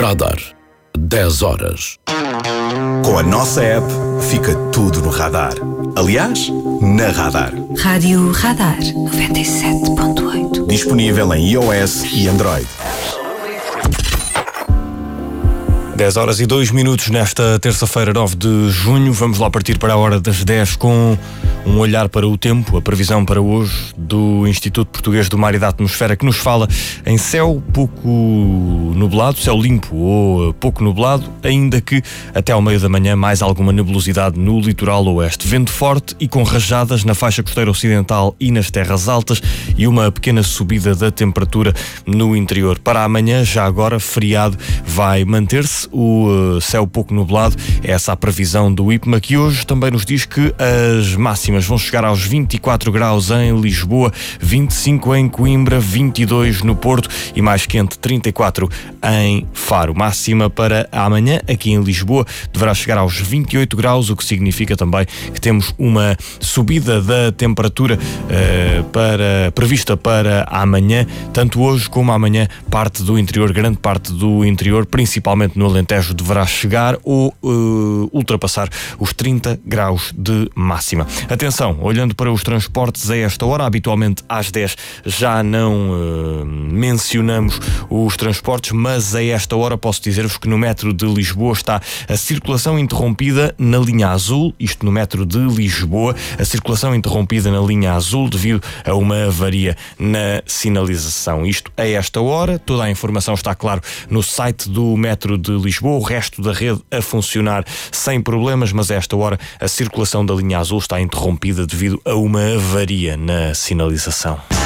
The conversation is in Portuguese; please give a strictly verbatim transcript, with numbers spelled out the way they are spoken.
Radar. dez horas. Com a nossa app, fica tudo no radar. Aliás, na Radar. Rádio Radar noventa e sete ponto oito. Disponível em iOS e Android. dez horas e dois minutos nesta terça-feira, nove de junho. Vamos lá partir para a hora das dez com um olhar para o tempo, a previsão para hoje do Instituto Português do Mar e da Atmosfera, que nos fala em céu pouco nublado, céu limpo ou pouco nublado, ainda que até ao meio da manhã mais alguma nebulosidade no litoral oeste. Vento forte e com rajadas na faixa costeira ocidental e nas terras altas e uma pequena subida da temperatura no interior. Para amanhã, já agora, feriado, vai manter-se o céu pouco nublado. É essa a previsão do IPMA, que hoje também nos diz que as máximas vão chegar aos vinte e quatro graus em Lisboa, vinte e cinco em Coimbra, vinte e dois no Porto e mais quente, trinta e quatro em Faro. Máxima para amanhã aqui em Lisboa deverá chegar aos vinte e oito graus, o que significa também que temos uma subida da temperatura uh, para, prevista para amanhã, tanto hoje como amanhã. Parte do interior, grande parte do interior, principalmente no Alentejo, deverá chegar ou uh, ultrapassar os trinta graus de máxima. Atenção, olhando para os transportes a esta hora, habitualmente às dez já não uh, mencionamos os transportes, mas a esta hora posso dizer-vos que no metro de Lisboa está a circulação interrompida na linha azul, isto no metro de Lisboa, a circulação interrompida na linha azul devido a uma avaria na sinalização. Isto a esta hora, toda a informação está, claro, no site do metro de Lisboa, o resto da rede a funcionar sem problemas, mas a esta hora a circulação da linha azul está interrompida devido a uma avaria na sinalização.